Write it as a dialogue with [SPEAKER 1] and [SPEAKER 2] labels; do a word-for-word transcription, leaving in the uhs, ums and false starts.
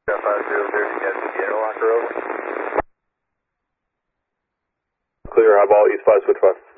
[SPEAKER 1] five zero zero, you guys can get airlocker over.
[SPEAKER 2] Clear, eyeball, East five, switch five.